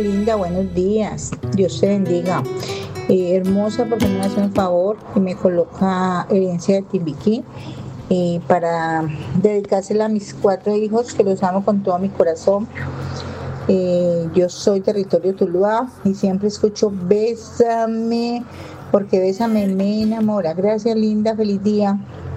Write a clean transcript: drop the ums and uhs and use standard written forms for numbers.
linda, buenos días. Dios te bendiga. Hermosa, porque me hace un favor y me coloca herencia de Timbiquí para dedicársela a mis 4 hijos, que los amo con todo mi corazón. Yo soy territorio Tuluá y siempre escucho Bésame, porque Bésame me enamora. Gracias, linda, feliz día.